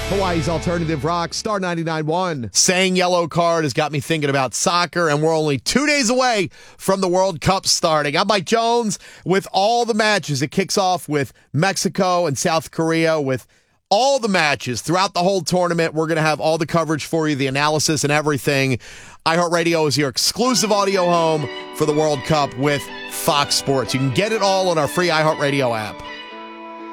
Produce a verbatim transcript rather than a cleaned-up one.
Hawaii's Alternative Rock, Star ninety-nine point one. Saying yellow card has got me thinking about soccer, and we're only two days away from the World Cup starting. I'm Mike Jones with all the matches. It kicks off with Mexico and South Korea with all the matches throughout the whole tournament. We're going to have all the coverage for you, the analysis and everything. iHeartRadio is your exclusive audio home for the World Cup with Fox Sports. You can get it all on our free iHeartRadio app.